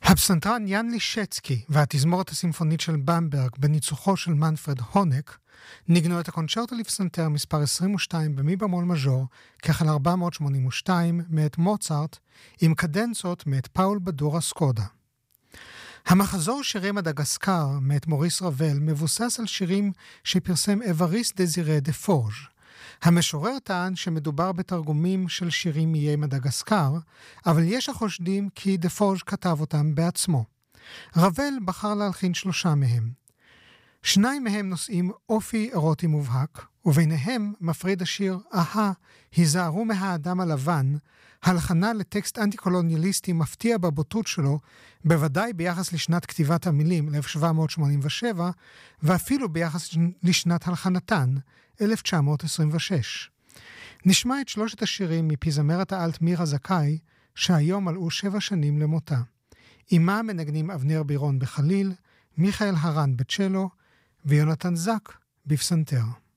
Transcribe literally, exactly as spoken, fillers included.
הפסנתרן יאן לישצקי והתזמורת הסימפונית של במברג בניצוחו של מנפרד הונק ניגנו את הקונצ'רטו לפסנתר מספר עשרים ושתיים במי במול מז'ור כחל ארבע מאות שמונים ושתיים מאת מוצרט עם קדנצות מאת פאול בדורה סקודה. המחזור שירי מדגסקר מאת מוריס רבל מבוסס על שירים שפרסם אבריס דזירה דה פורג'. המשורר טען שמדובר בתרגומים של שירים מאיי מדגסקר, אבל יש החושדים כי דה פורג' כתב אותם בעצמו. רבל בחר להלחין שלושה מהם. שניים מהם נושאים אופי אירוטי מובהק, וביניהם מפריד השיר "אהה, היזהרו מהאדם הלבן", הלחנה לטקסט אנטי-קולוניאליסטי מפתיע בבוטות שלו, בוודאי ביחס לשנת כתיבת המילים, אלף שבע מאות שמונים ושבע, ואפילו ביחס לשנת הלחנתן, אלף תשע מאות עשרים ושש. נשמע את שלושת השירים מפי זמרת האלט מירה זכאי, שהיום מלאו שבע שנים למותה. עימה מנגנים אבנר בירון בחליל, מיכאל הרן בצ'לו, ויונתן זק בפסנתר.